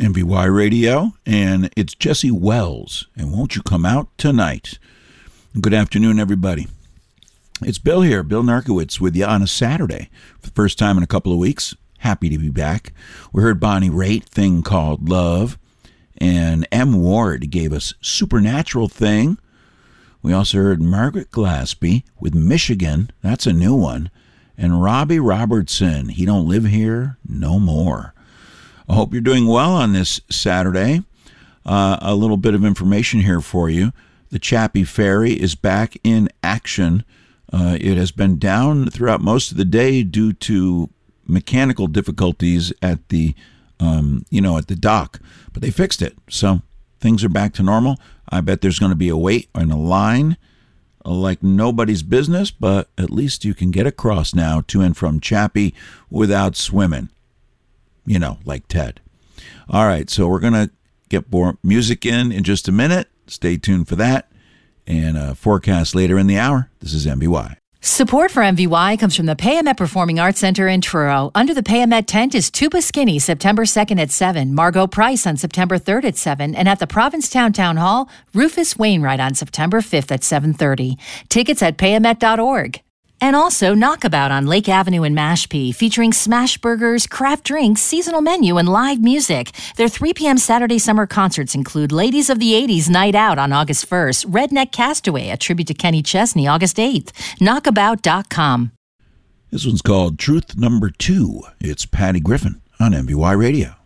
MVY Radio, and it's Jesse Wells, and won't you come out tonight? Good afternoon, everybody. It's Bill here, Bill Narkowitz, with you on a Saturday for the first time in a couple of weeks. Happy to be back. We heard Bonnie Raitt, Thing Called Love, and M. Ward gave us Supernatural Thing. We also heard Margaret Glaspie with Michigan, that's a new one, and Robbie Robertson, He Don't Live Here No More. I hope you're doing well on this Saturday. A little bit of information here for you. The Chappie Ferry is back in action. It has been down throughout most of the day due to mechanical difficulties at the, at the dock, but they fixed it. So things are back to normal. I bet there's going to be a wait and a line like nobody's business, but at least you can get across now to and from Chappie without swimming. Like Ted. All right, so we're going to get more music in just a minute. Stay tuned for that. And forecast later in the hour. This is MVY. Support for MVY comes from the Payamet Performing Arts Center in Truro. Under the Payamet tent is Tuba Skinny, September 2nd at 7, Margot Price on September 3rd at 7, and at the Provincetown Town Hall, Rufus Wainwright on September 5th at 7:30. Tickets at payamet.org. And also Knockabout on Lake Avenue in Mashpee, featuring smash burgers, craft drinks, seasonal menu, and live music. Their 3 p.m. Saturday summer concerts include Ladies of the 80s Night Out on August 1st, Redneck Castaway, a tribute to Kenny Chesney, August 8th, knockabout.com. This one's called Truth Number 2. It's Patty Griffin on MVY Radio.